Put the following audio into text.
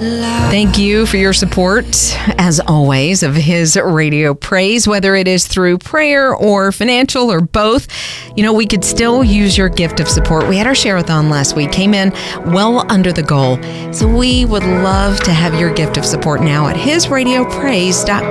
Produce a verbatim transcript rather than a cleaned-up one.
Thank you for your support, as always, of His Radio Praise, whether it is through prayer or financial or both. You know, we could still use your gift of support. We had our share-a-thon last week, came in well under the goal. So we would love to have your gift of support now at his radio praise dot